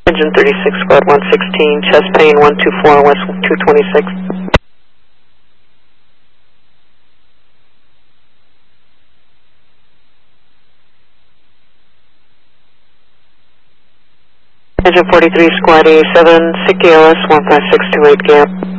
Engine 36, squad 116, chest pain 124, west 226. Engine 43, squad 87, SIC ALS 15628 Gale.